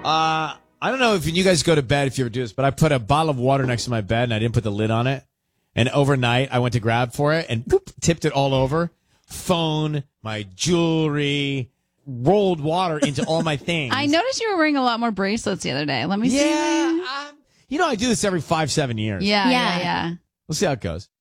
I don't know if you guys go to bed if you ever do this, but I put a bottle of water next to my bed and I didn't put the lid on it. And overnight I went to grab for it and boop, tipped it all over. Phone, my jewelry, rolled water into all my things. I noticed you were wearing a lot more bracelets the other day. Let me see. I do this every 5-7 years. Yeah. We'll see how it goes.